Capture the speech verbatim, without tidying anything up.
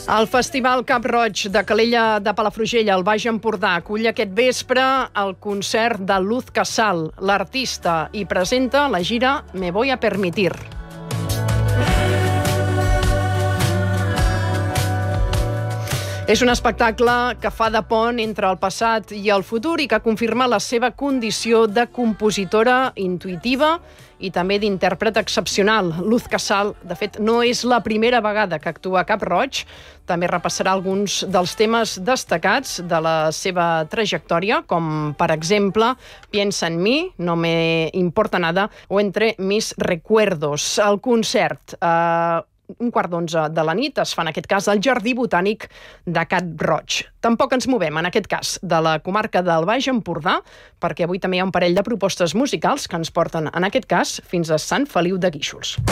El Festival Cap Roig de Calella de Palafrugell, al Baix Empordà, acull aquest vespre el concert de Luz Casal, l'artista, i presenta la gira Me Voy a Permitir. És un espectacle que fa de pont entre el passat i el futur i que confirma la seva condició de compositora intuïtiva i també d'intèrpret excepcional. Luz Casal, de fet, no és la primera vegada que actua a Cap Roig. També repassarà alguns dels temes destacats de la seva trajectòria, com, per exemple, Piensa en mi, No me importa nada, o Entre mis recuerdos. El concert, eh, un quart d'onze de la nit, es fa en aquest cas al Jardí Botànic de Cap Roig. Tampoc ens movem, en aquest cas, de la comarca del Baix Empordà, perquè avui també hi ha un parell de propostes musicals que ens porten, en aquest cas, fins a Sant Feliu de Guíxols.